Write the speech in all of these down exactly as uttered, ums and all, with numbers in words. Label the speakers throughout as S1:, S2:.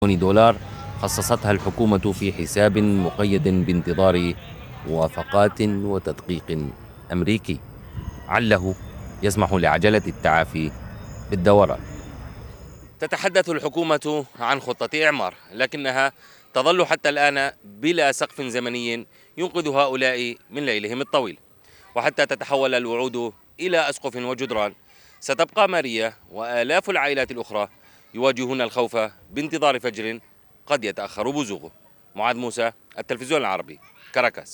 S1: دولار خصصتها الحكومة في حساب مقيد بانتظار موافقات وتدقيق أمريكي عله يسمح لعجلة التعافي بالدوران. تتحدث الحكومة عن خطة إعمار، لكنها تظل حتى الآن بلا سقف زمني ينقذ هؤلاء من ليلهم الطويل. وحتى تتحول الوعود إلى أسقف وجدران ستبقى ماريا وآلاف العائلات الأخرى يواجهون الخوف بانتظار فجر قد يتأخر بزوغه. معاذ موسى، التلفزيون العربي، كاراكاس.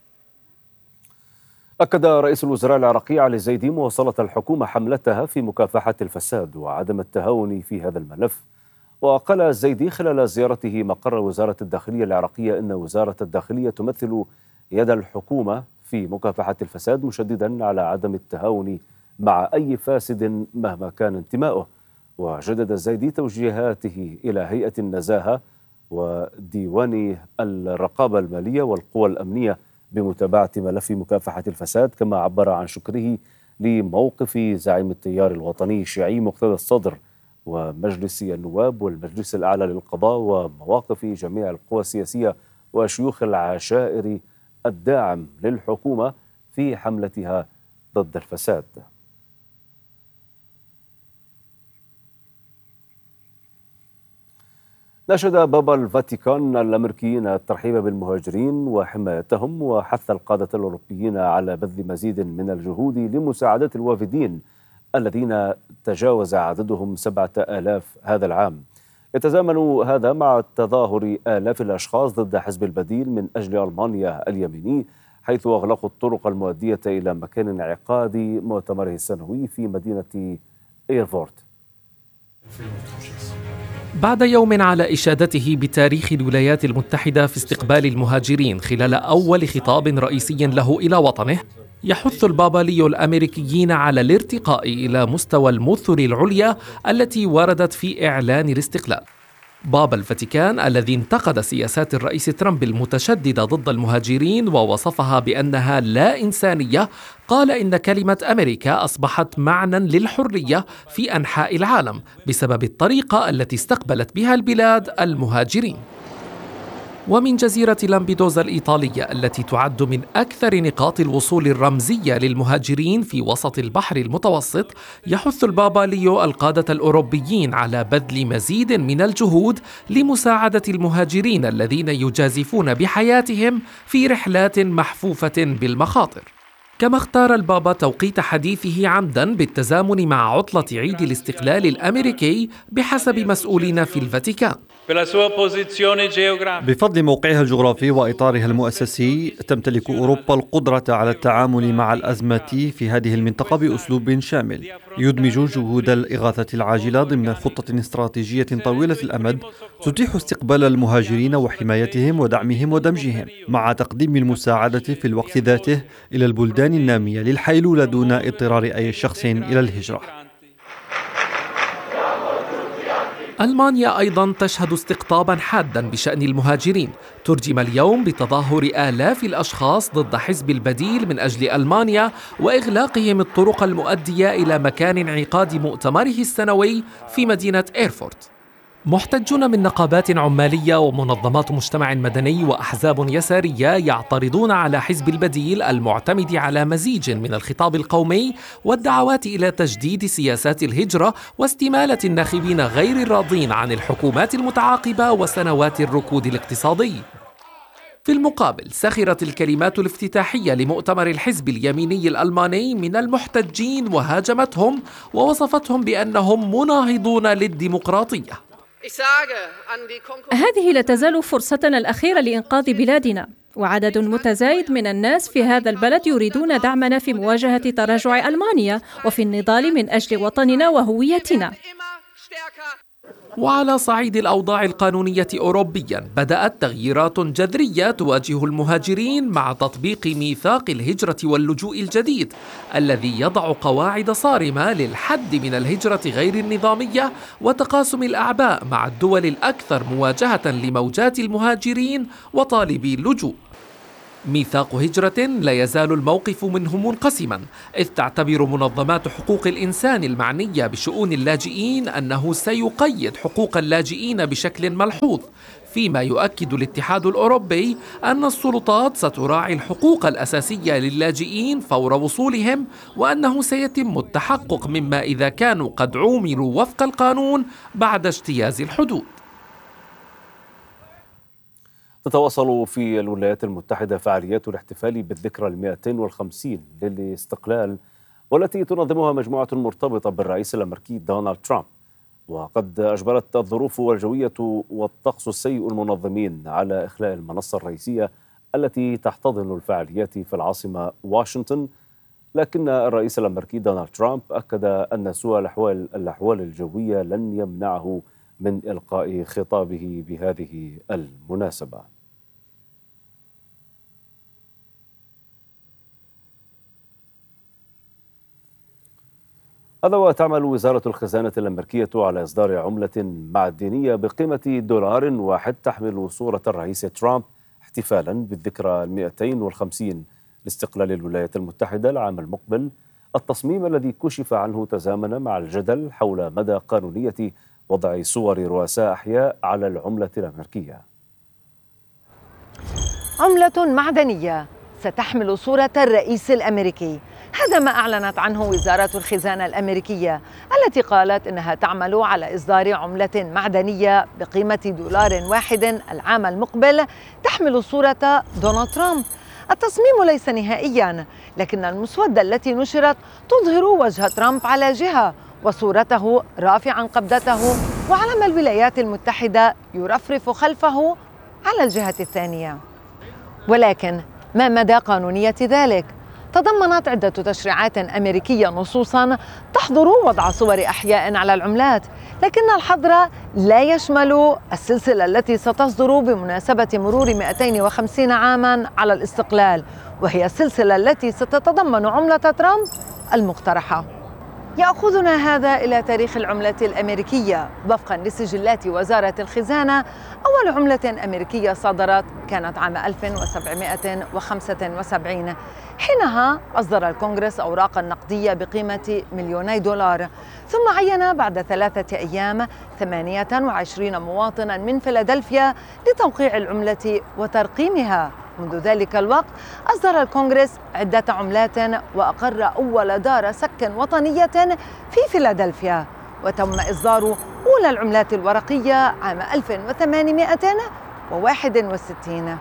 S2: أكد رئيس الوزراء العراقي علي الزيدي مواصلة الحكومة حملتها في مكافحة الفساد وعدم التهاون في هذا الملف. وقال الزيدي خلال زيارته مقر وزارة الداخلية العراقية إن وزارة الداخلية تمثل يد الحكومة في مكافحة الفساد، مشددا على عدم التهاون مع أي فاسد مهما كان انتماؤه. وجدد الزيدي توجيهاته إلى هيئة النزاهة وديوان الرقابة المالية والقوى الأمنية بمتابعة ملف مكافحة الفساد، كما عبر عن شكره لموقف زعيم التيار الوطني الشيعي مقتدى الصدر ومجلس النواب والمجلس الأعلى للقضاء ومواقف جميع القوى السياسية وشيوخ العشائر الداعم للحكومة في حملتها ضد الفساد. ناشد بابا الفاتيكان الأمريكيين الترحيب بالمهاجرين وحمايتهم، وحث القادة الأوروبيين على بذل مزيد من الجهود لمساعدة الوافدين الذين تجاوز عددهم سبعة آلاف هذا العام. يتزامن هذا مع تظاهر آلاف الأشخاص ضد حزب البديل من أجل ألمانيا اليميني، حيث أغلقوا الطرق المؤدية إلى مكان انعقاد مؤتمره السنوي في مدينة إيرفورت.
S3: بعد يوم على إشادته بتاريخ الولايات المتحدة في استقبال المهاجرين خلال أول خطاب رئيسي له إلى وطنه، يحث البابا ليو الأمريكيين على الارتقاء إلى مستوى المثل العليا التي وردت في إعلان الاستقلال. بابا الفاتيكان الذي انتقد سياسات الرئيس ترامب المتشددة ضد المهاجرين ووصفها بأنها لا إنسانية، قال إن كلمة أمريكا أصبحت معنى للحرية في أنحاء العالم بسبب الطريقة التي استقبلت بها البلاد المهاجرين. ومن جزيرة لامبيدوزا الإيطالية التي تعد من أكثر نقاط الوصول الرمزية للمهاجرين في وسط البحر المتوسط، يحث البابا ليو القادة الأوروبيين على بذل مزيد من الجهود لمساعدة المهاجرين الذين يجازفون بحياتهم في رحلات محفوفة بالمخاطر. كما اختار البابا توقيت حديثه عمداً بالتزامن مع عطلة عيد الاستقلال الأمريكي بحسب مسؤولين في الفاتيكان.
S4: بفضل موقعها الجغرافي وإطارها المؤسسي، تمتلك أوروبا القدرة على التعامل مع الأزمة في هذه المنطقة بأسلوب شامل يدمج جهود الإغاثة العاجلة ضمن خطة استراتيجية طويلة الأمد تتيح استقبال المهاجرين وحمايتهم ودعمهم ودمجهم، مع تقديم المساعدة في الوقت ذاته إلى البلدان النامية للحيلولة دون اضطرار أي شخص إلى الهجرة.
S3: ألمانيا أيضاً تشهد استقطاباً حاداً بشأن المهاجرين، ترجم اليوم بتظاهر آلاف الأشخاص ضد حزب البديل من أجل ألمانيا وإغلاقهم الطرق المؤدية إلى مكان انعقاد مؤتمره السنوي في مدينة إيرفورت. محتجون من نقابات عمالية ومنظمات مجتمع مدني وأحزاب يسارية يعترضون على حزب البديل المعتمد على مزيج من الخطاب القومي والدعوات إلى تجديد سياسات الهجرة واستمالة الناخبين غير الراضين عن الحكومات المتعاقبة وسنوات الركود الاقتصادي. في المقابل، سخرت الكلمات الافتتاحية لمؤتمر الحزب اليميني الألماني من المحتجين وهاجمتهم ووصفتهم بأنهم مناهضون للديمقراطية.
S5: هذه لا تزال فرصتنا الأخيرة لإنقاذ بلادنا، وعدد متزايد من الناس في هذا البلد يريدون دعمنا في مواجهة تراجع ألمانيا وفي النضال من أجل وطننا وهويتنا.
S3: وعلى صعيد الأوضاع القانونية أوروبيا، بدأت تغييرات جذرية تواجه المهاجرين مع تطبيق ميثاق الهجرة واللجوء الجديد الذي يضع قواعد صارمة للحد من الهجرة غير النظامية وتقاسم الأعباء مع الدول الأكثر مواجهة لموجات المهاجرين وطالبي اللجوء. ميثاق هجرة لا يزال الموقف منه منقسما، إذ تعتبر منظمات حقوق الإنسان المعنية بشؤون اللاجئين أنه سيقيد حقوق اللاجئين بشكل ملحوظ، فيما يؤكد الاتحاد الأوروبي أن السلطات ستراعي الحقوق الأساسية للاجئين فور وصولهم، وأنه سيتم التحقق مما إذا كانوا قد عوملوا وفق القانون بعد اجتياز الحدود.
S2: تتواصل في الولايات المتحدة فعاليات الاحتفال بالذكرى المائتين والخمسين للاستقلال، والتي تنظمها مجموعة مرتبطة بالرئيس الأمريكي دونالد ترامب. وقد أجبرت الظروف والجوية والطقس السيء المنظمين على إخلاء المنصة الرئيسية التي تحتضن الفعاليات في العاصمة واشنطن، لكن الرئيس الأمريكي دونالد ترامب أكد أن سوء الأحوال الأحوال الجوية لن يمنعه من إلقاء خطابه بهذه المناسبة. هذا وتعمل وزارة الخزانة الأمريكية على إصدار عملة معدنية بقيمة دولار واحد تحمل صورة الرئيس ترامب احتفالا بالذكرى المائتين والخمسين لاستقلال الولايات المتحدة العام المقبل. التصميم الذي كشف عنه تزامن مع الجدل حول مدى قانونية وضع صور رؤساء أحياء على العملة الأمريكية.
S6: عملة معدنية ستحمل صورة الرئيس الأمريكي، هذا ما أعلنت عنه وزارة الخزانة الأمريكية، التي قالت إنها تعمل على إصدار عملة معدنية بقيمة دولار واحد العام المقبل تحمل صورة دونالد ترامب. التصميم ليس نهائيا، لكن المسودة التي نشرت تظهر وجه ترامب على جهة وصورته رافعا قبضته، وعلم الولايات المتحدة يرفرف خلفه على الجهة الثانية. ولكن ما مدى قانونية ذلك؟ تضمنت عدة تشريعات أمريكية نصوصا تحظر وضع صور أحياء على العملات، لكن الحظر لا يشمل السلسلة التي ستصدر بمناسبة مرور مائتين وخمسين عاما على الاستقلال، وهي السلسلة التي ستتضمن عملة ترامب المقترحة. يأخذنا هذا إلى تاريخ العملة الأمريكية. وفقا لسجلات وزارة الخزانة، أول عملة أمريكية صدرت كانت عام ألف وسبعمائة وخمسة وسبعين، حينها أصدر الكونغرس أوراقا نقدية بقيمة مليوني دولار، ثم عين بعد ثلاثة أيام ثمانية وعشرين مواطنا من فيلادلفيا لتوقيع العملة وترقيمها. منذ ذلك الوقت أصدر الكونغرس عدة عملات، وأقر أول دار سكن وطنية في فيلادلفيا، وتم إصدار أولى العملات الورقية عام ألف وثمانمائة وواحد وستين.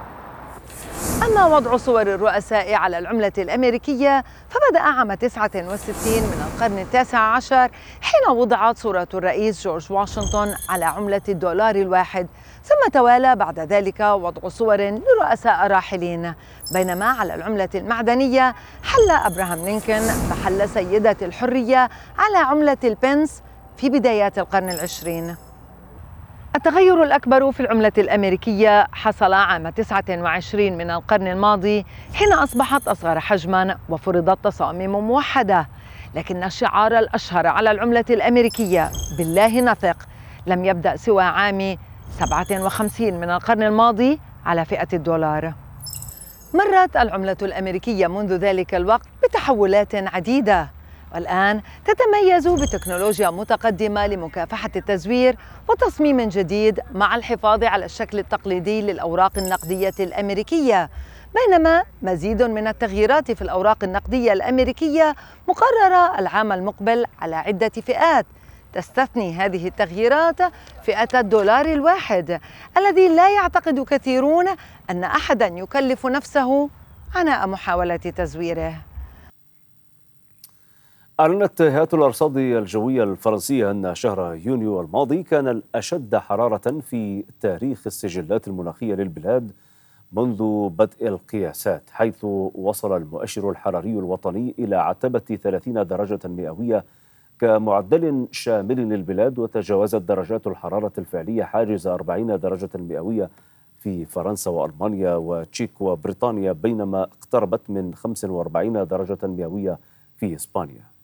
S6: أما وضع صور الرؤساء على العملة الأمريكية فبدأ عام تسعة وستين من القرن التاسع عشر، حين وضعت صورة الرئيس جورج واشنطن على عملة الدولار الواحد، ثم توالى بعد ذلك وضع صور لرؤساء راحلين، بينما على العملة المعدنية حل أبراهام لينكولن محل سيدة الحرية على عملة البنس في بدايات القرن العشرين. التغير الأكبر في العملة الأمريكية حصل عام تسعة وعشرين من القرن الماضي، حين أصبحت أصغر حجماً وفرضت تصاميم موحدة، لكن الشعار الأشهر على العملة الأمريكية بالله نثق لم يبدأ سوى عام سبعة وخمسين من القرن الماضي على فئة الدولار. مرت العملة الأمريكية منذ ذلك الوقت بتحولات عديدة، والآن تتميز بتكنولوجيا متقدمة لمكافحة التزوير وتصميم جديد مع الحفاظ على الشكل التقليدي للأوراق النقدية الأمريكية، بينما مزيد من التغييرات في الأوراق النقدية الأمريكية مقررة العام المقبل على عدة فئات. تستثني هذه التغييرات فئة الدولار الواحد، الذي لا يعتقد كثيرون أن أحدا يكلف نفسه عناء محاولة تزويره.
S2: أعلنت هيئة الأرصاد الجوية الفرنسية أن شهر يونيو الماضي كان الأشد حرارة في تاريخ السجلات المناخية للبلاد منذ بدء القياسات، حيث وصل المؤشر الحراري الوطني إلى عتبة ثلاثين درجة مئوية كمعدل شامل للبلاد، وتجاوزت درجات الحرارة الفعلية حاجز أربعين درجة مئوية في فرنسا وألمانيا وتشيك وبريطانيا، بينما اقتربت من خمسة وأربعين درجة مئوية في إسبانيا.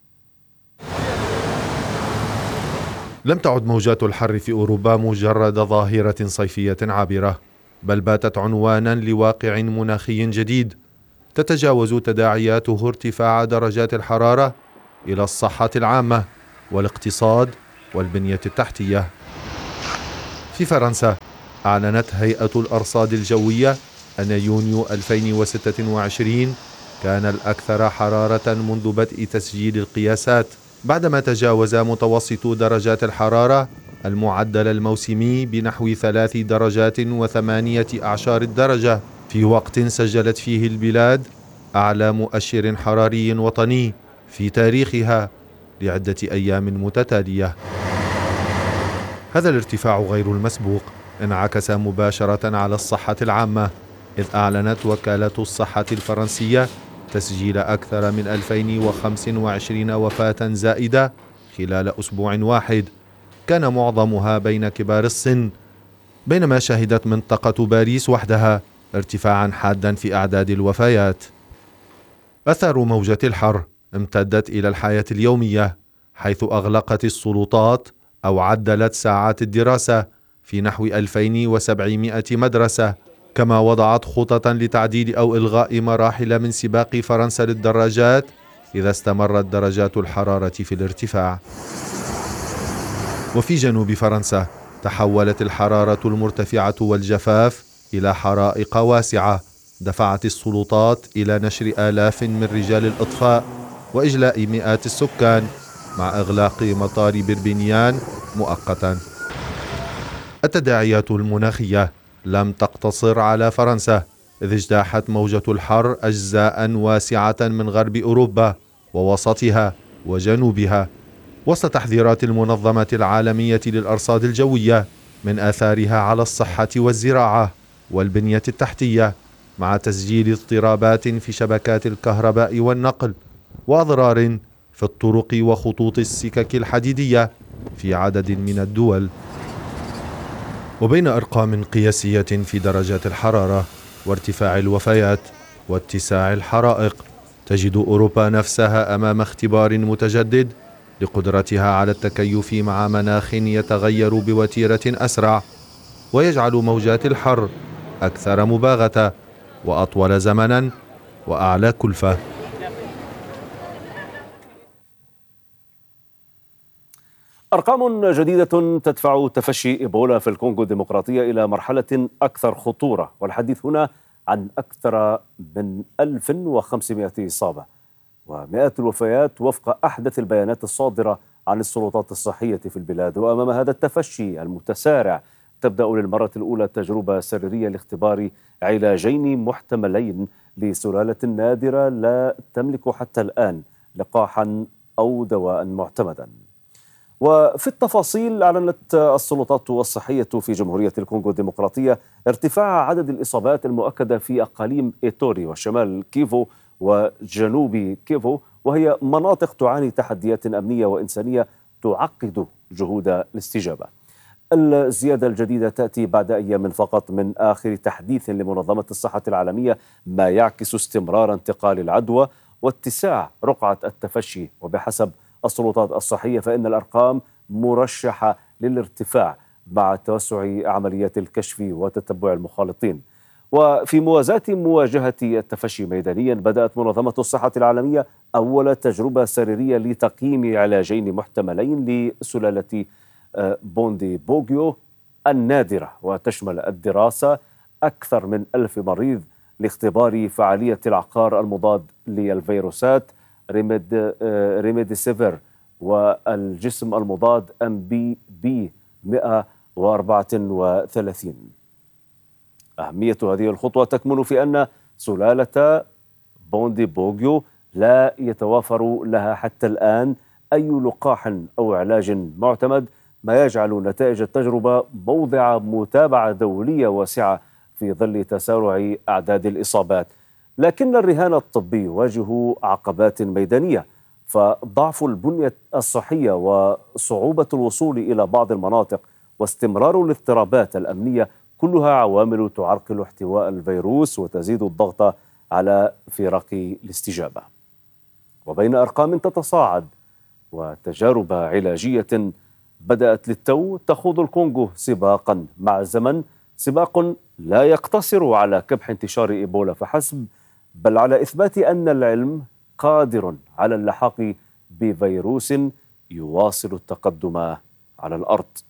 S7: لم تعد موجات الحر في أوروبا مجرد ظاهرة صيفية عابرة، بل باتت عنوانا لواقع مناخي جديد تتجاوز تداعياته ارتفاع درجات الحرارة إلى الصحة العامة والاقتصاد والبنية التحتية. في فرنسا أعلنت هيئة الأرصاد الجوية أن يونيو ألفين وستة وعشرين كان الأكثر حرارة منذ بدء تسجيل القياسات، بعدما تجاوز متوسط درجات الحرارة المعدل الموسمي بنحو ثلاث درجات وثمانية أعشار الدرجة، في وقت سجلت فيه البلاد أعلى مؤشر حراري وطني في تاريخها لعدة أيام متتالية. هذا الارتفاع غير المسبوق انعكس مباشرة على الصحة العامة، إذ أعلنت وكالة الصحة الفرنسية تسجيل أكثر من ألفين وخمسة وعشرين وفاة زائدة خلال أسبوع واحد، كان معظمها بين كبار السن، بينما شهدت منطقة باريس وحدها ارتفاعا حادا في أعداد الوفيات. أثر موجة الحر امتدت إلى الحياة اليومية، حيث أغلقت السلطات أو عدلت ساعات الدراسة في نحو ألفين وسبعمائة مدرسة، كما وضعت خططا لتعديل أو إلغاء مراحل من سباق فرنسا للدراجات إذا استمرت درجات الحرارة في الارتفاع. وفي جنوب فرنسا تحولت الحرارة المرتفعة والجفاف إلى حرائق واسعة دفعت السلطات إلى نشر آلاف من رجال الإطفاء وإجلاء مئات السكان، مع إغلاق مطار بربينيان مؤقتا. التداعيات المناخية لم تقتصر على فرنسا، إذ اجتاحت موجة الحر أجزاء واسعة من غرب أوروبا ووسطها وجنوبها، وسط تحذيرات المنظمة العالمية للأرصاد الجوية من آثارها على الصحة والزراعة والبنية التحتية، مع تسجيل اضطرابات في شبكات الكهرباء والنقل وأضرار في الطرق وخطوط السكك الحديدية في عدد من الدول. وبين أرقام قياسية في درجات الحرارة وارتفاع الوفيات واتساع الحرائق، تجد أوروبا نفسها أمام اختبار متجدد لقدرتها على التكيف مع مناخ يتغير بوتيرة أسرع ويجعل موجات الحر أكثر مباغتة وأطول زمنا وأعلى كلفة.
S2: أرقام جديدة تدفع تفشي إيبولا في الكونغو الديمقراطية إلى مرحلة أكثر خطورة، والحديث هنا عن أكثر من ألف وخمسمائة إصابة ومئات الوفيات وفق أحدث البيانات الصادرة عن السلطات الصحية في البلاد. وأمام هذا التفشي المتسارع تبدأ للمرة الأولى تجربة سريرية لاختبار علاجين محتملين لسلالة نادرة لا تملك حتى الآن لقاحا أو دواء معتمدا. وفي التفاصيل، أعلنت السلطات الصحية في جمهورية الكونغو الديمقراطية ارتفاع عدد الإصابات المؤكدة في أقاليم إيتوري وشمال كيفو وجنوب كيفو، وهي مناطق تعاني تحديات أمنية وإنسانية تعقد جهود الاستجابة. الزيادة الجديدة تأتي بعد أيام فقط من آخر تحديث لمنظمة الصحة العالمية، ما يعكس استمرار انتقال العدوى واتساع رقعة التفشي. وبحسب السلطات الصحية فإن الأرقام مرشحة للارتفاع مع توسع عمليات الكشف وتتبع المخالطين. وفي موازاة مواجهة التفشي ميدانيا، بدأت منظمة الصحة العالمية أول تجربة سريرية لتقييم علاجين محتملين لسلالة بوندي بوغيو النادرة، وتشمل الدراسة أكثر من ألف مريض لاختبار فعالية العقار المضاد للفيروسات ريميد ريميديسيفير والجسم المضاد أم بي بي مئة وأربعة وثلاثين. أهمية هذه الخطوة تكمن في أن سلالة بوندي بوغيو لا يتوافر لها حتى الآن أي لقاح أو علاج معتمد، ما يجعل نتائج التجربة موضع متابعة دولية واسعة في ظل تسارع أعداد الإصابات. لكن الرهان الطبي يواجه عقبات ميدانية، فضعف البنية الصحية وصعوبة الوصول إلى بعض المناطق واستمرار الاضطرابات الأمنية كلها عوامل تعرقل احتواء الفيروس وتزيد الضغط على فرق الاستجابة. وبين أرقام تتصاعد وتجارب علاجية بدأت للتو، تخوض الكونغو سباقا مع الزمن سباق لا يقتصر على كبح انتشار إيبولا فحسب، بل على إثبات أن العلم قادر على اللحاق بفيروس يواصل التقدم على الأرض.